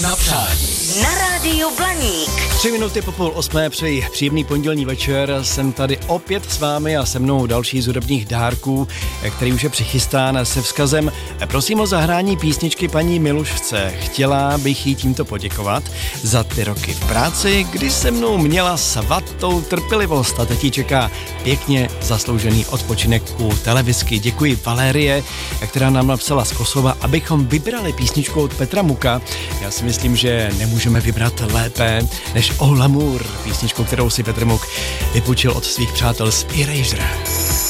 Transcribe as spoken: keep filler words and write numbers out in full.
na přání. Na rádiu Blaník. Tři minuty po půl osmé přeji příjemný pondělní večer. Jsem tady opět s vámi a se mnou další z hudebních dárků, který už je přichystán se vzkazem. Prosím o zahrání písničky paní Milušce. Chtěla bych jí tímto poděkovat za ty roky v práci, kdy se mnou měla svatou trpělivost a teď jí čeká pěkně zasloužený odpočinek u televizky. Děkuji Valérie, která nám napsala z Kosova, abychom vybrali písničku od Petra Muka. Já si myslím, že nemůžeme vybrat lépe než Oh L'amour, písničku, kterou si Petr Muk vypůjčil od svých přátel z Erasure.